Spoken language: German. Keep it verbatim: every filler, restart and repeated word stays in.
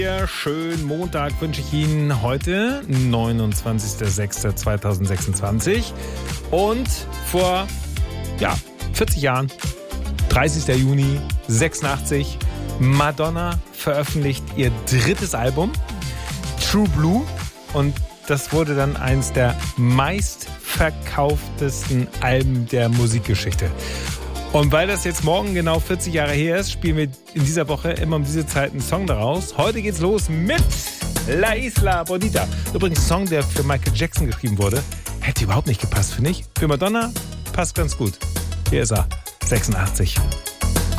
Ja, schönen Montag wünsche ich Ihnen heute, neunundzwanzigster sechster zweitausendsechsundzwanzig. Und vor ja, vierzig Jahren, dreißigster Juni sechsundachtzig, Madonna veröffentlicht ihr drittes Album, True Blue. Und das wurde dann eines der meistverkauftesten Alben der Musikgeschichte. Und weil das jetzt morgen genau vierzig Jahre her ist, spielen wir in dieser Woche immer um diese Zeit einen Song daraus. Heute geht's los mit La Isla Bonita. Übrigens ein Song, der für Michael Jackson geschrieben wurde. Hätte überhaupt nicht gepasst, finde ich. Für Madonna passt ganz gut. Hier ist er, sechsundachtzig.